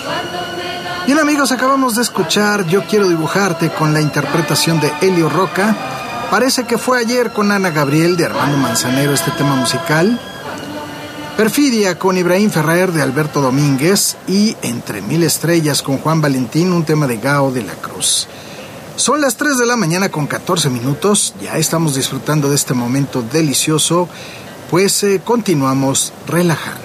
Bien amigos, acabamos de escuchar Yo Quiero Dibujarte con la interpretación de Elio Roca. Parece que fue ayer con Ana Gabriel de Armando Manzanero este tema musical. Perfidia con Ibrahim Ferrer de Alberto Domínguez y Entre Mil Estrellas con Juan Valentín, un tema de Gao de la Cruz. Son las 3 de la mañana con 14 minutos, ya estamos disfrutando de este momento delicioso, pues continuamos relajando.